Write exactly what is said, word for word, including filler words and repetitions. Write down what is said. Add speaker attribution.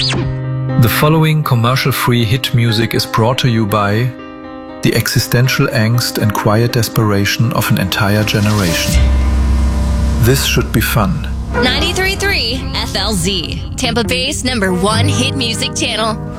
Speaker 1: The following commercial-free hit music is brought to you by the existential angst and quiet desperation of an entire generation. This should be fun.
Speaker 2: ninety-three point three F L Z, Tampa Bay's number one hit music channel.